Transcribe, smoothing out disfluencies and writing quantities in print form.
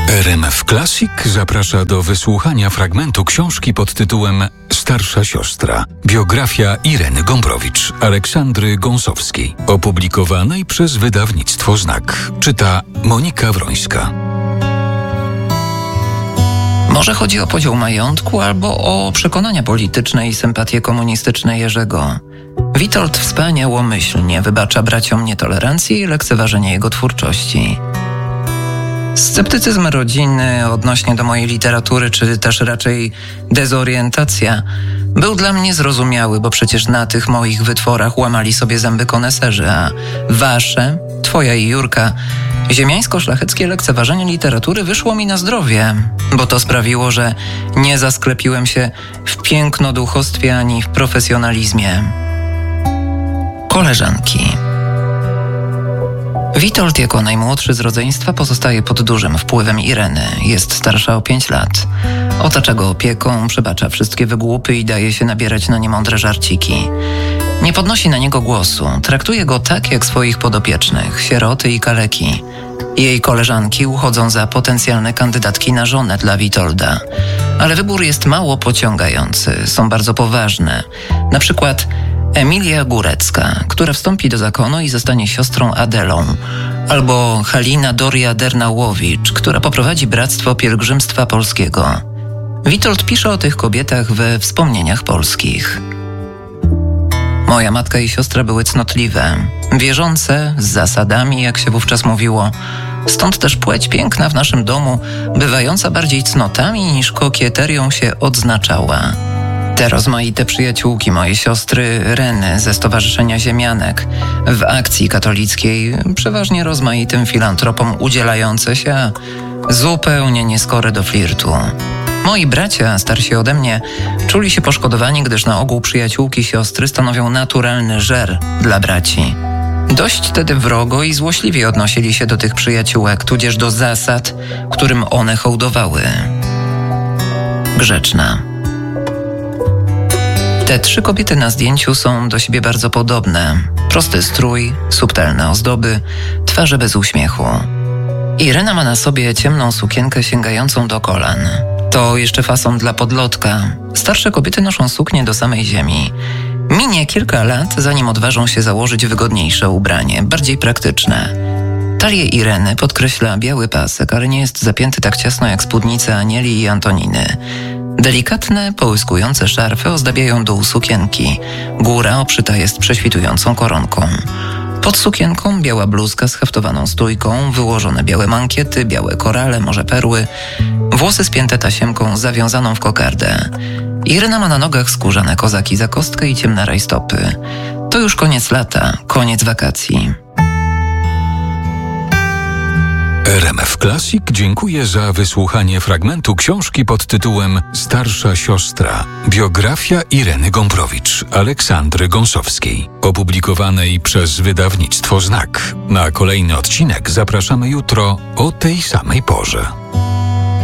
RMF Classic zaprasza do wysłuchania fragmentu książki pod tytułem Starsza siostra. Biografia Ireny Gombrowicz, Aleksandry Gąsowskiej. Opublikowanej przez wydawnictwo Znak. Czyta Monika Wrońska. Może chodzi o podział majątku albo o przekonania polityczne i sympatie komunistyczne Jerzego. Witold wspaniałomyślnie wybacza braciom nietolerancję i lekceważenie jego twórczości. Sceptycyzm rodziny odnośnie do mojej literatury, czy też raczej dezorientacja, był dla mnie zrozumiały, bo przecież na tych moich wytworach łamali sobie zęby koneserzy, a wasze, twoja i Jurka, ziemiańsko-szlacheckie lekceważenie literatury wyszło mi na zdrowie, bo to sprawiło, że nie zasklepiłem się w pięknoduchostwie ani w profesjonalizmie. Koleżanki. Witold jako najmłodszy z rodzeństwa pozostaje pod dużym wpływem Ireny. Jest starsza o 5 lat. Otacza go opieką, przebacza wszystkie wygłupy i daje się nabierać na niemądre żarciki. Nie podnosi na niego głosu. Traktuje go tak jak swoich podopiecznych, sieroty i kaleki. Jej koleżanki uchodzą za potencjalne kandydatki na żonę dla Witolda. Ale wybór jest mało pociągający. Są bardzo poważne. Na przykład Emilia Górecka, która wstąpi do zakonu i zostanie siostrą Adelą, albo Halina Doria Dernałowicz, która poprowadzi Bractwo Pielgrzymstwa Polskiego. Witold pisze o tych kobietach we Wspomnieniach Polskich. Moja matka i siostra były cnotliwe, wierzące, z zasadami, jak się wówczas mówiło. Stąd też płeć piękna w naszym domu, bywająca bardziej cnotami niż kokieterią się odznaczała. Te rozmaite przyjaciółki mojej siostry Reny ze Stowarzyszenia Ziemianek, w akcji katolickiej, przeważnie rozmaitym filantropom udzielające się, a zupełnie nieskore do flirtu. Moi bracia, starsi ode mnie, czuli się poszkodowani, gdyż na ogół przyjaciółki siostry stanowią naturalny żer dla braci. Dość tedy wrogo i złośliwie odnosili się do tych przyjaciółek, tudzież do zasad, którym one hołdowały. Grzeczna. Te 3 kobiety na zdjęciu są do siebie bardzo podobne. Prosty strój, subtelne ozdoby, twarze bez uśmiechu. Irena ma na sobie ciemną sukienkę sięgającą do kolan. To jeszcze fason dla podlotka. Starsze kobiety noszą suknię do samej ziemi. Minie kilka lat, zanim odważą się założyć wygodniejsze ubranie, bardziej praktyczne. Talię Ireny podkreśla biały pasek, ale nie jest zapięty tak ciasno jak spódnice Anieli i Antoniny. Delikatne, połyskujące szarfy ozdabiają dół sukienki. Góra obszyta jest prześwitującą koronką. Pod sukienką biała bluzka z haftowaną stójką, wyłożone białe mankiety, białe korale, może perły, włosy spięte tasiemką zawiązaną w kokardę. Irena ma na nogach skórzane kozaki za kostkę i ciemne rajstopy. To już koniec lata, koniec wakacji. RMF Classic dziękuję za wysłuchanie fragmentu książki pod tytułem Starsza siostra. Biografia Ireny Gombrowicz, Aleksandry Gąsowskiej. Opublikowanej przez wydawnictwo Znak. Na kolejny odcinek zapraszamy jutro o tej samej porze.